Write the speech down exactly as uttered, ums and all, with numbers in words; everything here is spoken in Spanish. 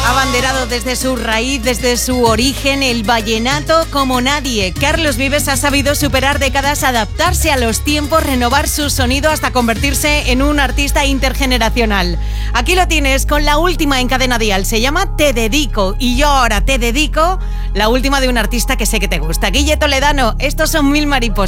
abanderado desde su raíz, desde su origen, el vallenato como nadie. Carlos Vives ha sabido superar décadas, adaptarse a los tiempos, renovar su sonido hasta convertirse en un artista intergeneracional. Aquí lo tienes con la última en Cadena Dial, se llama Te Dedico, y yo ahora te dedico la última de un artista que sé que te gusta. Guille Toledano, estos son Mil Mariposas.